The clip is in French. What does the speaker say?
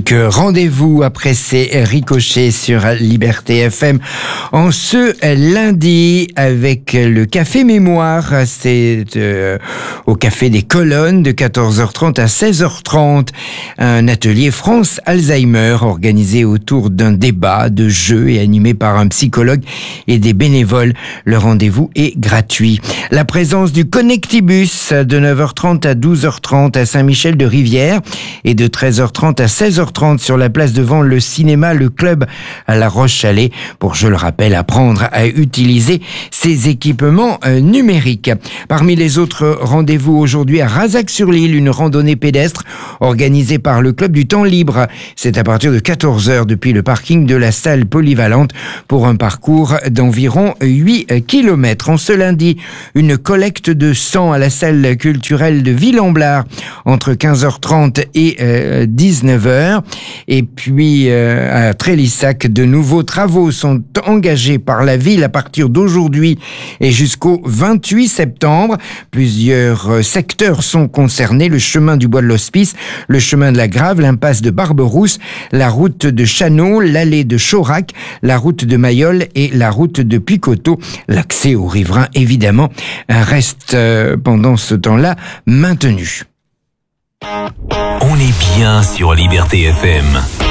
Quelques rendez-vous après ces ricochets sur Liberté FM en ce lundi avec le Café Mémoire. C'est au Café des Colonnes de 14h30 à 16h30. Un atelier France Alzheimer organisé autour d'un débat de jeux et animé par un psychologue et des bénévoles. Le rendez-vous est gratuit. La présence du Connectibus de 9h30 à 12h30 à Saint-Michel-de-Rivière et de 13h30 à 16h30 sur la place devant le cinéma Le Club à La Roche-Chalais pour, je le rappelle, apprendre à utiliser ces équipements numériques. Parmi les autres rendez-vous aujourd'hui à Razac-sur-l'Île, une randonnée pédestre organisée par le Club du Temps Libre. C'est à partir de 14h depuis le parking de la salle polyvalente pour un parcours d'environ 8 km. En ce lundi, une collecte de sang à la salle culturelle de Ville-en-Blard entre 15h30 et 19h. Et puis à Trélissac, de nouveaux travaux sont engagés par la ville à partir d'aujourd'hui et jusqu'au 28 septembre. Plusieurs secteurs sont concernés: le chemin du Bois de l'Hospice, le chemin de la Grave, l'impasse de Barberousse, la route de Channot, l'allée de Chorac, la route de Mayol et la route de Picoteau. L'accès aux riverains, évidemment, reste pendant ce temps-là maintenu. On est bien sur Liberté FM.